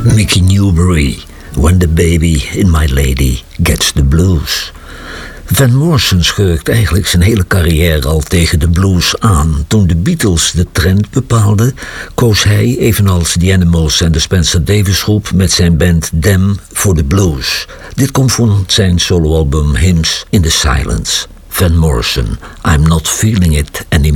Mickey Newbury, When the Baby in My Lady Gets the Blues. Van Morrison schurkt eigenlijk zijn hele carrière al tegen de blues aan. Toen de Beatles de trend bepaalden, koos hij, evenals The Animals en de Spencer Davis Groep, met zijn band Them voor de blues. Dit komt van zijn soloalbum Hymns in the Silence. Van Morrison, I'm Not Feeling It Anymore.